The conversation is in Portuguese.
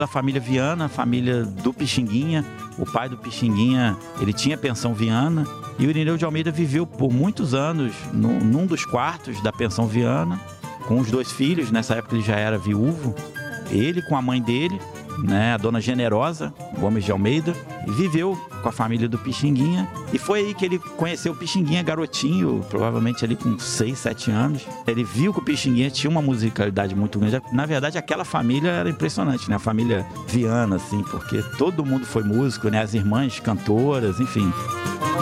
Da família Viana, a família do Pixinguinha. O pai do Pixinguinha, ele tinha pensão Viana. E o Irineu de Almeida viveu por muitos anos num dos quartos da pensão Viana, com os 2 filhos. Nessa época ele já era viúvo. Ele com a mãe dele, né, a dona Generosa Gomes de Almeida, e viveu com a família do Pixinguinha. E foi aí que ele conheceu o Pixinguinha garotinho, provavelmente ali com 6, 7 anos. Ele viu que o Pixinguinha tinha uma musicalidade muito grande. Na verdade, aquela família era impressionante, né? A família Viana, assim, porque todo mundo foi músico, né? As irmãs cantoras, enfim.